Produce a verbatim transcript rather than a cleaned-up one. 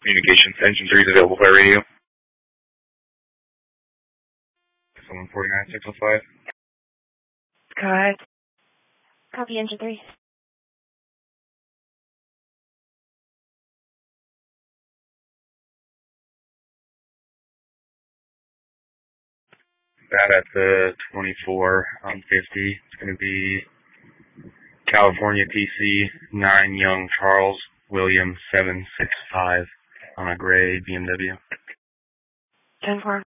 Communications, engine three is available by radio. one forty-nine, six oh five. Correct. Copy, engine three. That at the twenty-four on fifty. It's going to be California T C nine Young Charles William seven six five on a gray B M W. ten four.